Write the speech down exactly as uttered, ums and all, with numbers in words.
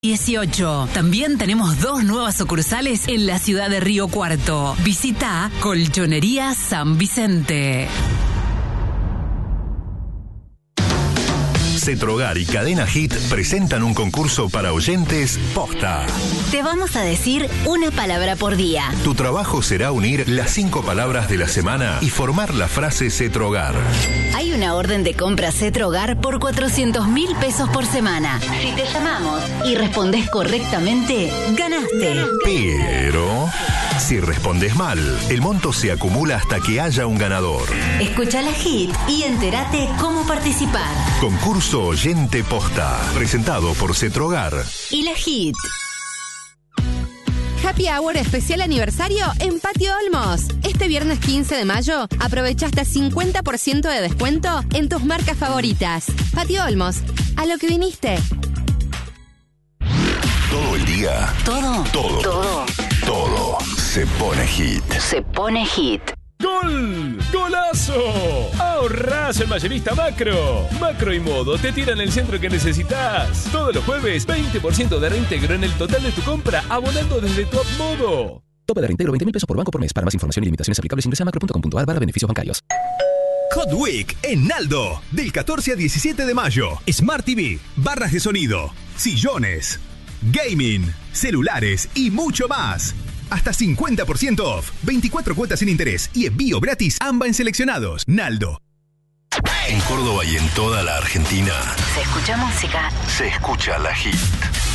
dieciocho. También tenemos dos nuevas sucursales en la ciudad de Río Cuarto. Visita Colchonería San Vicente. Cetrogar y Cadena Hit presentan un concurso para oyentes posta. Te vamos a decir una palabra por día. Tu trabajo será unir las cinco palabras de la semana y formar la frase Cetrogar. Hay una orden de compra Cetrogar por cuatrocientos mil pesos por semana. Si te llamamos y respondes correctamente, ganaste. Pero si respondes mal, el monto se acumula hasta que haya un ganador. Escucha la Hit y entérate cómo participar. Concurso Oyente Posta, presentado por Cetrogar y la Hit. Happy Hour especial aniversario en Patio Olmos. Este viernes quince de mayo aprovecha hasta cincuenta por ciento de descuento en tus marcas favoritas. Patio Olmos, a lo que viniste. Todo el día. Todo. Todo. Todo. Todo se pone hit. Se pone hit. ¡Gol! ¡Golazo! ¡Ahorrás el Mayorista Macro! Macro y Modo te tiran el centro que necesitas. Todos los jueves, veinte por ciento de reintegro en el total de tu compra, abonando desde Top Modo. Tope de reintegro veinte mil pesos por banco por mes. Para más información y limitaciones aplicables ingresa a macro punto com punto a r barra beneficios bancarios. Hot Week en Naldo. Del catorce a diecisiete de mayo. Smart T V, barras de sonido, sillones, gaming, celulares y mucho más. Hasta cincuenta por ciento off, veinticuatro cuotas sin interés y envío gratis AMBA en seleccionados. Naldo. En Córdoba y en toda la Argentina Se escucha música. se escucha la Hit.